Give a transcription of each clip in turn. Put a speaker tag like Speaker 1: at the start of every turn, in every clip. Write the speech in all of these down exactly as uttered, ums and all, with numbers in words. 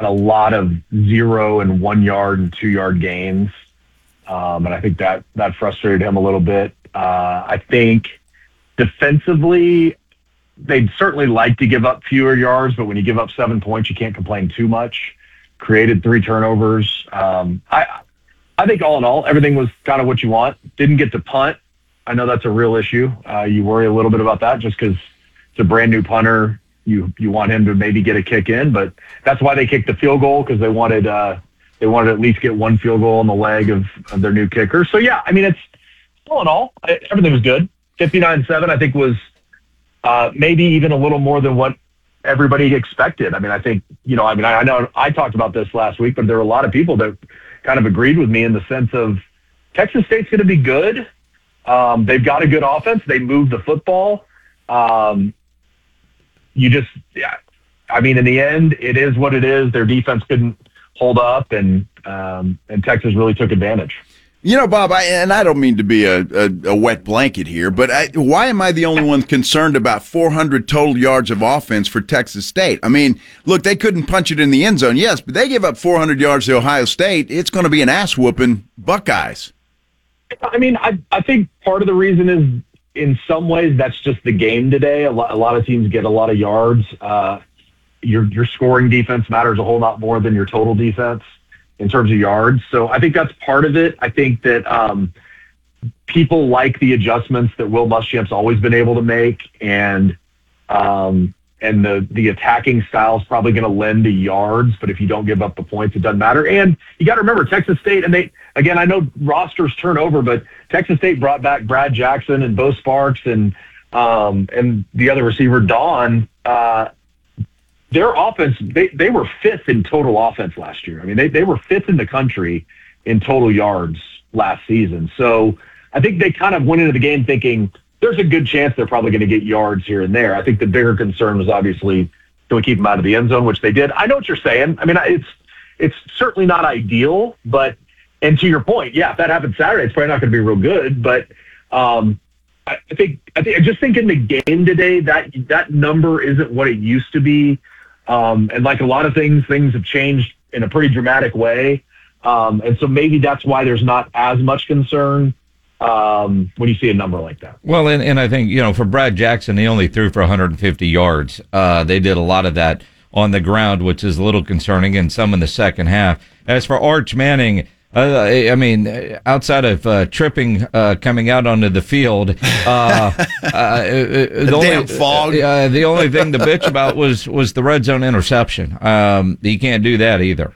Speaker 1: a lot of zero and one yard and two yard gains. Um, and I think that, that frustrated him a little bit. Uh, I think defensively, they'd certainly like to give up fewer yards, but when you give up seven points, you can't complain too much. Created three turnovers. Um, I I think all in all, everything was kind of what you want. Didn't get to punt. I know that's a real issue. Uh, you worry a little bit about that just because it's a brand new punter. You you want him to maybe get a kick in, but that's why they kicked the field goal, because they wanted uh, they wanted to at least get one field goal in the leg of, of their new kicker. So yeah, I mean, it's all in all, everything was good. fifty-nine seven, I think, was uh, maybe even a little more than what everybody expected. I mean, I think, you know, I mean, I, I know I talked about this last week, but there were a lot of people that kind of agreed with me in the sense of Texas State's going to be good. Um, they've got a good offense. They move the football. Um, you just, yeah, I mean, in the end, it is what it is. Their defense couldn't hold up, and um, and Texas really took advantage.
Speaker 2: You know, Bob, I, and I don't mean to be a, a, a wet blanket here, but I, why am I the only one concerned about four hundred total yards of offense for Texas State? I mean, look, they couldn't punch it in the end zone, yes, but they give up four hundred yards to Ohio State. It's going to be an ass-whooping Buckeyes.
Speaker 1: I mean, I, I think part of the reason is, in some ways, that's just the game today. A lot, a lot of teams get a lot of yards. Uh, your your scoring defense matters a whole lot more than your total defense in terms of yards. So I think that's part of it. I think that um, people like the adjustments that Will Muschamp's always been able to make, and um, and the the attacking style is probably going to lend to yards, but if you don't give up the points, it doesn't matter. And you got to remember, Texas State, and they, again, I know rosters turn over, but Texas State brought back Brad Jackson and Bo Sparks and um, and the other receiver, Don. Uh, Their offense, they, they were fifth in total offense last year. I mean, they, they were fifth in the country in total yards last season. So I think they kind of went into the game thinking there's a good chance they're probably going to get yards here and there. I think the bigger concern was obviously, can we keep them out of the end zone, which they did. I know what you're saying. I mean, it's it's certainly not ideal, but, and to your point, yeah, if that happens Saturday, it's probably not going to be real good. But um, I, I think I think I just think in the game today, that that number isn't what it used to be. Um, and like a lot of things, things have changed in a pretty dramatic way. Um, and so maybe that's why there's not as much concern um, when you see a number like that.
Speaker 3: Well, and, and I think, you know, for Brad Jackson, he only threw for one hundred fifty yards. Uh, they did a lot of that on the ground, which is a little concerning, and some in the second half. As for Arch Manning, Uh, I mean, outside of uh, tripping uh, coming out onto the field, uh, uh, the,
Speaker 2: the
Speaker 3: only,
Speaker 2: damn fog.
Speaker 3: Uh, the only thing to bitch about was, was the red zone interception. Um, you can't do that either.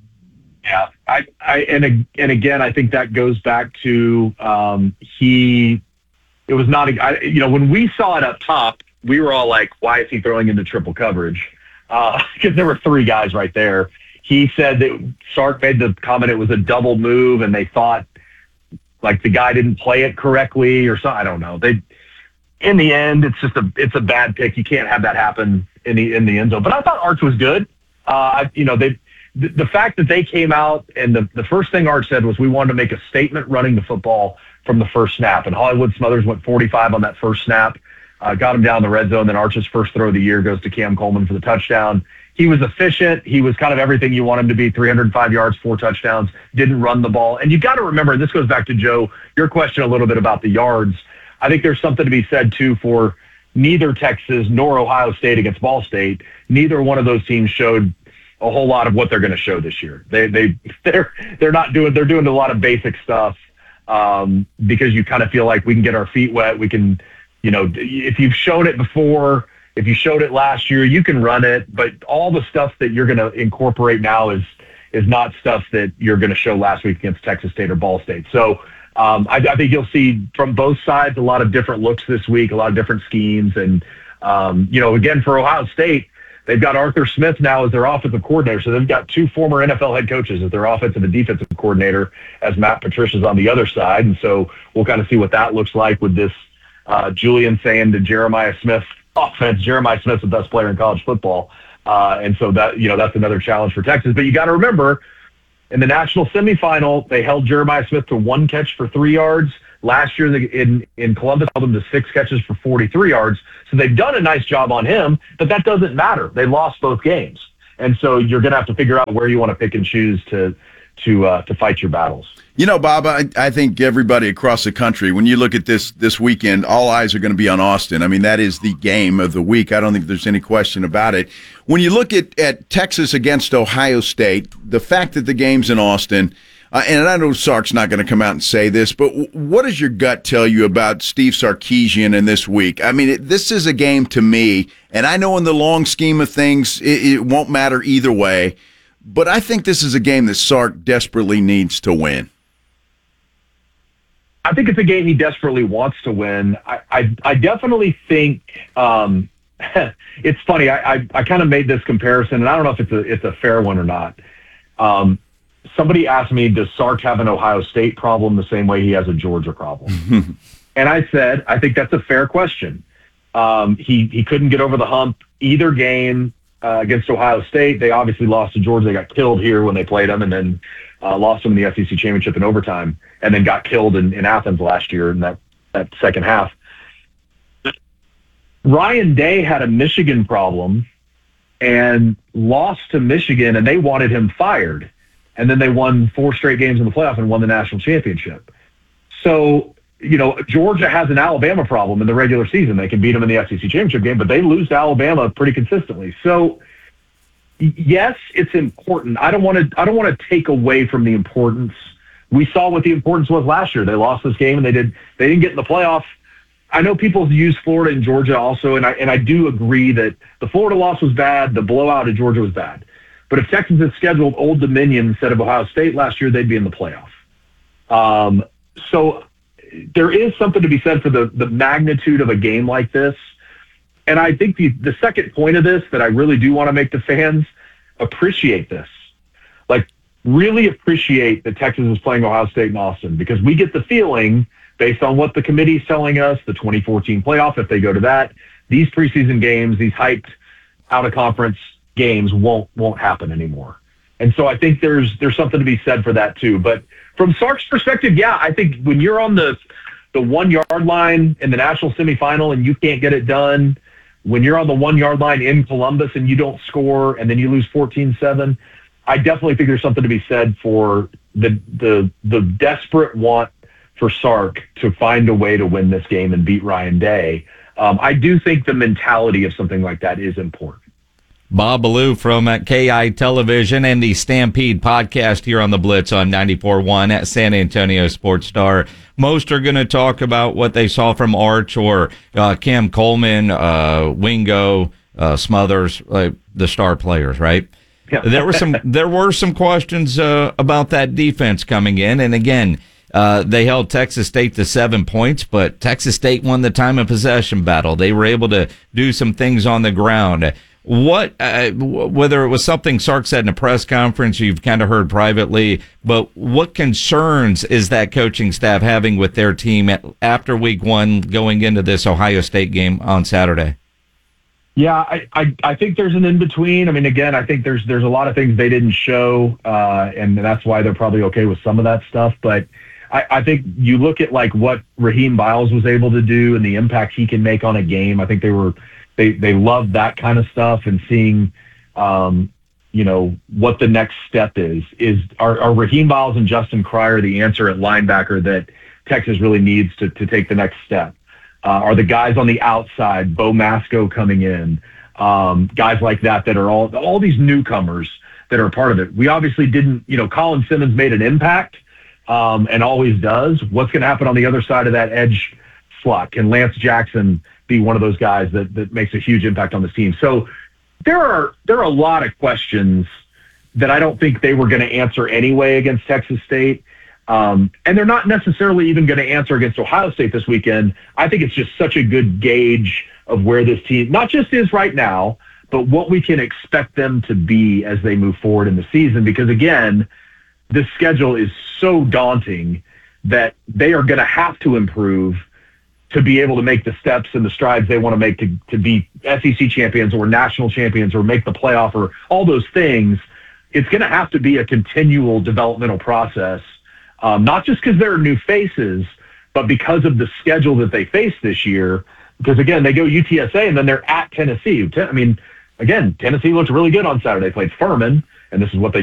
Speaker 1: Yeah, I, I and and again, I think that goes back to um, he. It was not a, I, you know, when we saw it up top, we were all like, "Why is he throwing into triple coverage?" Because uh, there were three guys right there. He said that Sark made the comment it was a double move, and they thought like the guy didn't play it correctly or something. I don't know. They, in the end, it's just a it's a bad pick. You can't have that happen in the in the end zone. But I thought Arch was good. Uh, you know, they the, the fact that they came out and the the first thing Arch said was we wanted to make a statement running the football from the first snap. And Hollywood Smothers went forty-five on that first snap, uh, got him down the red zone. Then Arch's first throw of the year goes to Cam Coleman for the touchdown. He was efficient. He was kind of everything you want him to be, three hundred five yards, four touchdowns, didn't run the ball. And you got to remember, and this goes back to, Joe, your question a little bit about the yards. I think there's something to be said, too, for neither Texas nor Ohio State against Ball State. Neither one of those teams showed a whole lot of what they're going to show this year. They, they, they're, they're not doing, they're doing a lot of basic stuff um, because you kind of feel like we can get our feet wet. We can, you know, if you've shown it before, if you showed it last year, you can run it, but all the stuff that you're going to incorporate now is is not stuff that you're going to show last week against Texas State or Ball State. So um, I, I think you'll see from both sides a lot of different looks this week, a lot of different schemes. And, um, you know, again, for Ohio State, they've got Arthur Smith now as their offensive coordinator. So they've got two former N F L head coaches as their offensive and defensive coordinator as Matt Patricia's on the other side. And so we'll kind of see what that looks like with this uh, Julian saying to Jeremiah Smith, offense, Jeremiah Smith's the best player in college football. Uh, and so that, you know, that's another challenge for Texas. But you got to remember, in the national semifinal, they held Jeremiah Smith to one catch for three yards. Last year in, in Columbus, held him to six catches for forty-three yards. So they've done a nice job on him, but that doesn't matter. They lost both games. And so you're going to have to figure out where you want to pick and choose to to uh, to fight your battles.
Speaker 2: You know, Bob, I, I think everybody across the country, when you look at this this weekend, all eyes are going to be on Austin. I mean, that is the game of the week. I don't think there's any question about it. When you look at, at Texas against Ohio State, the fact that the game's in Austin, uh, and I know Sark's not going to come out and say this, but w- what does your gut tell you about Steve Sarkisian in this week? I mean, it, this is a game to me, and I know in the long scheme of things, it, it won't matter either way, but I think this is a game that Sark desperately needs to win.
Speaker 1: I think it's a game he desperately wants to win. I, I, I definitely think um, it's funny. I, I, I kind of made this comparison, and I don't know if it's a it's a fair one or not. Um, somebody asked me, does Sark have an Ohio State problem the same way he has a Georgia problem? And I said, I think that's a fair question. Um, he he couldn't get over the hump either game uh, against Ohio State. They obviously lost to Georgia. They got killed here when they played them, and then uh, lost them in the S E C championship in overtime, and then got killed in, in Athens last year in that, that second half. Ryan Day had a Michigan problem and lost to Michigan, and they wanted him fired. And then they won four straight games in the playoff and won the national championship. So, you know, Georgia has an Alabama problem in the regular season. They can beat them in the S E C championship game, but they lose to Alabama pretty consistently. So, yes, it's important. I don't want to. I don't want to take away from the importance. We saw what the importance was last year. They lost this game and they did. They didn't get in the playoff. I know people use Florida and Georgia also, and I and I do agree that the Florida loss was bad. The blowout at Georgia was bad. But if Texas had scheduled Old Dominion instead of Ohio State last year, they'd be in the playoff. Um, so there is something to be said for the the magnitude of a game like this. And I think the, the second point of this that I really do want to make to fans, appreciate this. Like, really appreciate that Texas is playing Ohio State in Austin, because we get the feeling, based on what the committee's telling us, the twenty fourteen playoff, if they go to that, these preseason games, these hyped out-of-conference games won't won't happen anymore. And so I think there's there's something to be said for that too. But from Sark's perspective, yeah, I think when you're on the the one-yard line in the national semifinal and you can't get it done, when you're on the one-yard line in Columbus and you don't score and then you lose fourteen seven, I definitely think there's something to be said for the the the desperate want for Sark to find a way to win this game and beat Ryan Day. Um, I do think the mentality of something like that is important.
Speaker 3: Bob Ballou from uh, K I Television and the Stampede podcast here on the Blitz on ninety-four point one at San Antonio Sports Star. Most are going to talk about what they saw from Arch or uh, Cam Coleman, uh, Wingo, uh, Smothers, uh, the star players, right? Yeah. There were some there were some questions uh, about that defense coming in, and again, uh, they held Texas State to seven points, but Texas State won the time of possession battle. They were able to do some things on the ground. What, uh, whether it was something Sark said in a press conference, you've kind of heard privately, but what concerns is that coaching staff having with their team at, after week one going into this Ohio State game on Saturday?
Speaker 1: Yeah, I, I, I think there's an in-between. I mean, again, I think there's there's a lot of things they didn't show, uh, and that's why they're probably okay with some of that stuff. But I, I think you look at like what Raheem Biles was able to do and the impact he can make on a game. I think they were They they love that kind of stuff, and seeing, um, you know, what the next step is. Is are, are Raheem Biles and Justin Cryer the answer at linebacker that Texas really needs to, to take the next step? Uh, are the guys on the outside, Bo Masco coming in, um, guys like that that are all all these newcomers that are part of it? We obviously didn't, you know, Colin Simmons made an impact um, and always does. What's going to happen on the other side of that edge slot? Can Lance Jackson be one of those guys that, that makes a huge impact on this team? So there are there are a lot of questions that I don't think they were going to answer anyway against Texas State. Um, and they're not necessarily even going to answer against Ohio State this weekend. I think it's just such a good gauge of where this team not just is right now, but what we can expect them to be as they move forward in the season. Because, again, this schedule is so daunting that they are going to have to improve to be able to make the steps and the strides they want to make to, to be S E C champions or national champions or make the playoff or all those things. It's going to have to be a continual developmental process, um, not just because there are new faces, but because of the schedule that they face this year. Because, again, they go U T S A and then they're at Tennessee. I mean, again, Tennessee looked really good on Saturday. They played Furman, and this is what they